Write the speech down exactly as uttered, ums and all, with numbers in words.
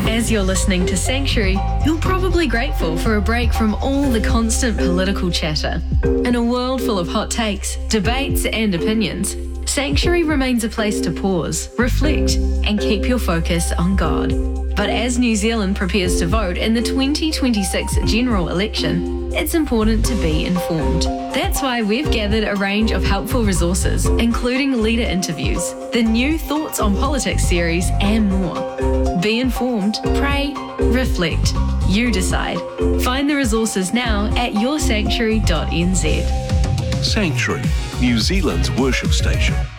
As you're listening to Sanctuary, you're probably grateful for a break from all the constant political chatter. In a world full of hot takes, debates, and opinions, Sanctuary remains a place to pause, reflect, and keep your focus on God. But as New Zealand prepares to vote in the twenty twenty-six general election, it's important to be informed. That's why we've gathered a range of helpful resources, including leader interviews, the new Thoughts on Politics series, and more. Be informed, pray, reflect. You decide. Find the resources now at your sanctuary dot n z. Sanctuary, New Zealand's worship station.